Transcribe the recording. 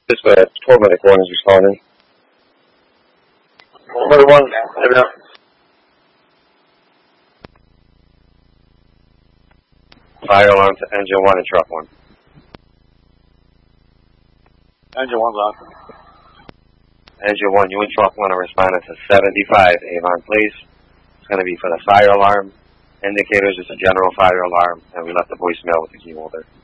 This 12 medic 1 is responding. 12 medic 1, heavy up. Fire alarm to engine 1 and truck 1. Engine 1's on. Engine 1, you and truck 1 are responding to 75 Avon Place. It's going to be for the fire alarm. Indicators, it's a general fire alarm, and we left the voicemail with the key holder.